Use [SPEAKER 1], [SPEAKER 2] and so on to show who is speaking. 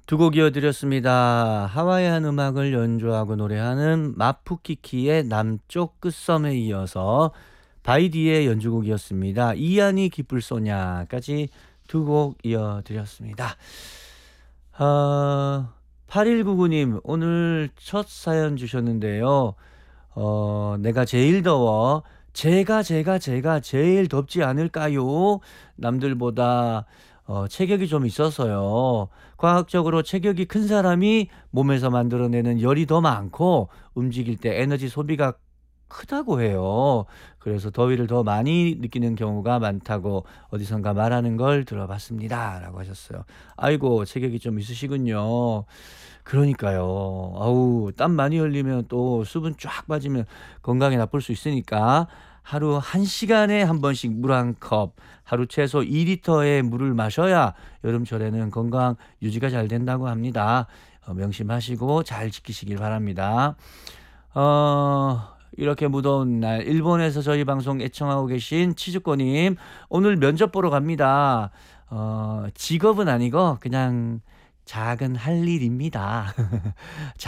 [SPEAKER 1] 두 곡 이어드렸습니다. 하와이안 음악을 연주하고 노래하는 마푸키키의 남쪽 끝섬에 이어서 바이디의 연주곡이었습니다. 이안이 기쁠 소냐까지 두 곡 이어드렸습니다. 8199님 오늘 첫 사연 주셨는데요. 내가 제일 더워. 제가 제일 덥지 않을까요? 남들보다 체격이 좀 있어서요. 과학적으로 체격이 큰 사람이 몸에서 만들어내는 열이 더 많고 움직일 때 에너지 소비가 크다고 해요. 그래서 더위를 더 많이 느끼는 경우가 많다고 어디선가 말하는 걸 들어봤습니다. 라고 하셨어요. 아이고, 체격이 좀 있으시군요. 그러니까요. 아우, 땀 많이 흘리면 또 수분 쫙 빠지면 건강에 나쁠 수 있으니까 하루 1시간에 한 번씩 물 한 컵, 하루 최소 2리터의 물을 마셔야 여름철에는 건강 유지가 잘 된다고 합니다. 명심하시고 잘 지키시길 바랍니다. 이렇게 무더운 날 일본에서 저희 방송 애청하고 계신 치즈코님 오늘 면접 보러 갑니다. 직업은 아니고 그냥 작은 할 일입니다.